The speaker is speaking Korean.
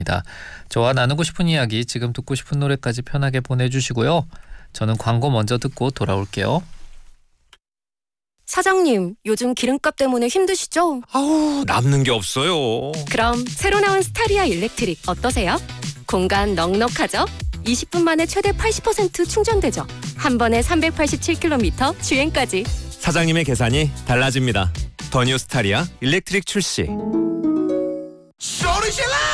저와 나누고 싶은 이야기, 지금 듣고 싶은 노래까지 편하게 보내주시고요. 저는 광고 먼저 듣고 돌아올게요. 사장님, 요즘 기름값 때문에 힘드시죠? 아우, 남는 게 없어요. 그럼 새로 나온 스타리아 일렉트릭 어떠세요? 공간 넉넉하죠? 20분 만에 최대 80% 충전되죠? 한 번에 387km 주행까지. 사장님의 계산이 달라집니다. 더 뉴 스타리아 일렉트릭 출시. 소리 질러!